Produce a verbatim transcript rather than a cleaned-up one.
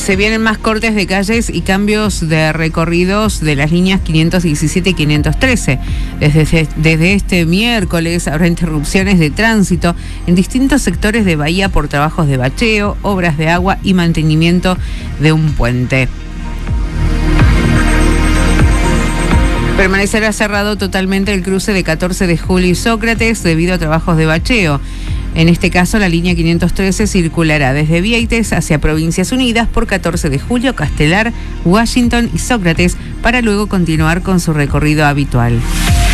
Se vienen más cortes de calles y cambios de recorridos de las líneas quinientos diecisiete y quinientos trece. Desde, desde este miércoles habrá interrupciones de tránsito en distintos sectores de Bahía por trabajos de bacheo, obras de agua y mantenimiento de un puente. Permanecerá cerrado totalmente el cruce de catorce de julio y Sócrates debido a trabajos de bacheo. En este caso, la línea quinientos trece circulará desde Vieites hacia Provincias Unidas por catorce de julio, Castelar, Washington y Sócrates para luego continuar con su recorrido habitual.